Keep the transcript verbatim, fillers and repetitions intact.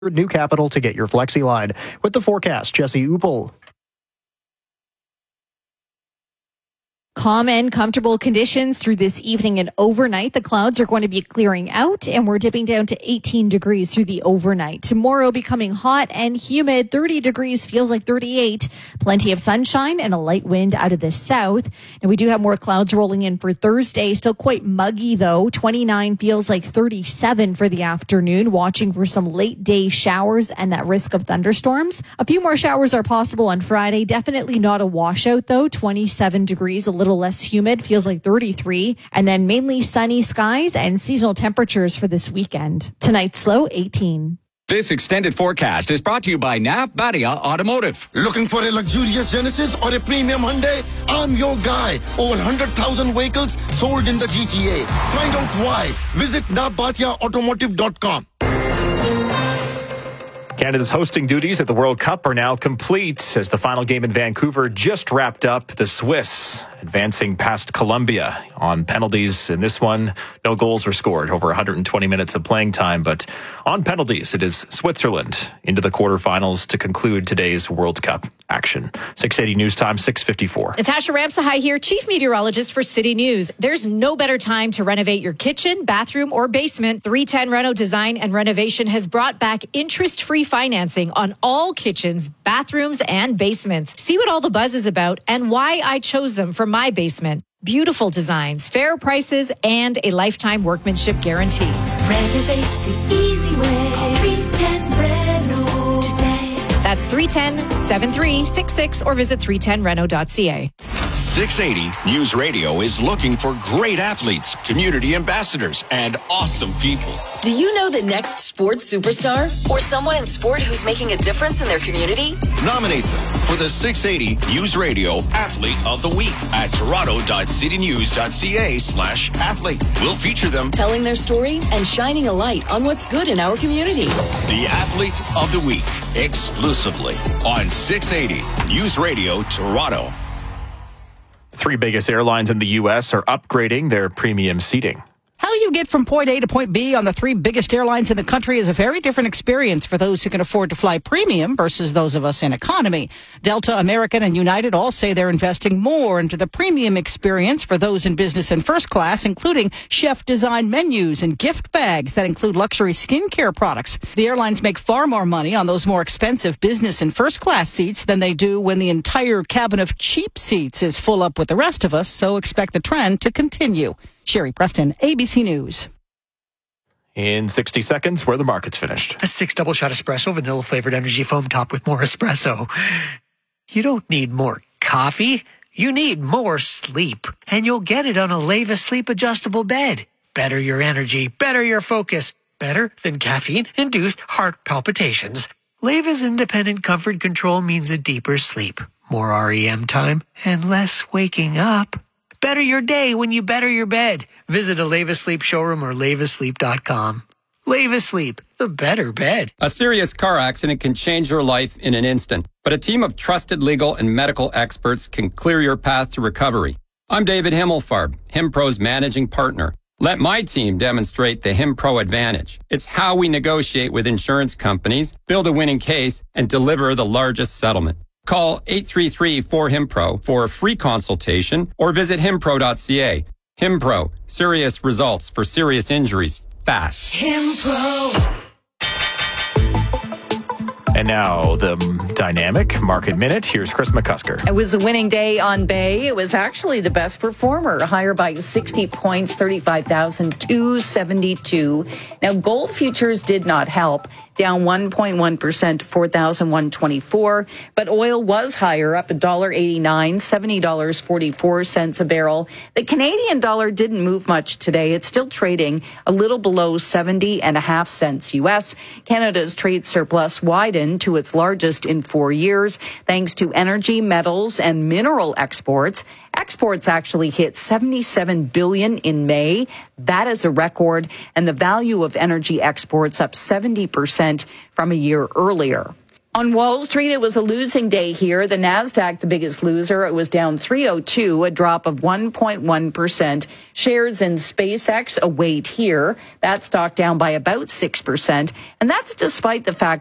New Capital to get your Flexi line. With the forecast, Jesse Upel. Calm and comfortable conditions through this evening and overnight. The clouds are going to be clearing out and we're dipping down to eighteen degrees through the overnight. Tomorrow becoming hot and humid. thirty degrees feels like thirty-eight. Plenty of sunshine and a light wind out of the south. And we do have more clouds rolling in for Thursday. Still quite muggy though. twenty-nine feels like thirty-seven for the afternoon. Watching for some late day showers and that risk of thunderstorms. A few more showers are possible on Friday. Definitely not a washout though. twenty-seven degrees, a little less humid, feels like thirty-three, and then mainly sunny skies and seasonal temperatures for this weekend. Tonight's low, eighteen. This extended forecast is brought to you by Nav Badia Automotive. Looking for a luxurious Genesis or a premium Hyundai? I'm your guy. Over one hundred thousand vehicles sold in the G T A. Find out why. Visit nav badia automotive dot com. Canada's hosting duties at the World Cup are now complete as the final game in Vancouver just wrapped up. The Swiss advancing past Colombia on penalties. In this one, no goals were scored, over one hundred twenty minutes of playing time. But on penalties, it is Switzerland into the quarterfinals to conclude today's World Cup action. six eighty News Time, six fifty-four. Natasha Ramsahai here, Chief Meteorologist for City News. There's no better time to renovate your kitchen, bathroom, or basement. three ten Reno Design and Renovation has brought back interest-free financing on all kitchens, bathrooms, and basements. See what all the buzz is about and why I chose them for my basement. Beautiful designs, fair prices, and a lifetime workmanship guarantee. Renovate the easy way. Call three ten Reno today. That's three one zero, seven three six six or visit three ten reno dot c a. six eighty News Radio is looking for great athletes, community ambassadors, and awesome people. Do you know the next sports superstar or someone in sport who's making a difference in their community? Nominate them for the six eighty News Radio Athlete of the Week at toronto dot city news dot c a slash athlete. We'll feature them telling their story and shining a light on what's good in our community. The Athlete of the Week, exclusively on six eighty News Radio Toronto. Three biggest airlines in the U S are upgrading their premium seating. How you get from point A to point B on the three biggest airlines in the country is a very different experience for those who can afford to fly premium versus those of us in economy. Delta, American, and United all say they're investing more into the premium experience for those in business and first class, including chef-designed menus and gift bags that include luxury skincare products. The airlines make far more money on those more expensive business and first class seats than they do when the entire cabin of cheap seats is full up with the rest of us, so expect the trend to continue. Sherry Preston, A B C News. In sixty seconds, where the market's finished. A six double shot espresso, vanilla flavored energy foam top with more espresso. You don't need more coffee. You need more sleep. And you'll get it on a Leva Sleep adjustable bed. Better your energy, better your focus. Better than caffeine-induced heart palpitations. Leva's independent comfort control means a deeper sleep, more R E M time, and less waking up. Better your day when you better your bed. Visit a Leva Sleep showroom or leva sleep dot com. Leva Sleep, the better bed. A serious car accident can change your life in an instant, but a team of trusted legal and medical experts can clear your path to recovery. I'm David Himmelfarb, HimPro's managing partner. Let my team demonstrate the HimPro advantage. It's how we negotiate with insurance companies, build a winning case, and deliver the largest settlement. Call eight three three, four, H I M P R O for a free consultation or visit him pro dot c a. HimPro, serious results for serious injuries, fast. HimPro. And now the dynamic market minute. Here's Chris McCusker. It was a winning day on Bay. It was actually the best performer, higher by sixty points, thirty-five thousand two hundred seventy-two. Now, gold futures did not help, down one point one percent to four thousand one hundred twenty-four. But oil was higher, up one dollar eighty-nine, seventy dollars and forty-four cents a barrel. The Canadian dollar didn't move much today. It's still trading a little below seventy and a half cents U S. Canada's trade surplus widened to its largest in four years, thanks to energy, metals, and mineral exports. Exports actually hit seventy-seven billion dollars in May. That is a record, and the value of energy exports up seventy percent from a year earlier. On Wall Street, it was a losing day here. The NASDAQ, the biggest loser, it was down three oh two, a drop of one point one percent. Shares in SpaceX await here. That stock down by about six percent. And that's despite the fact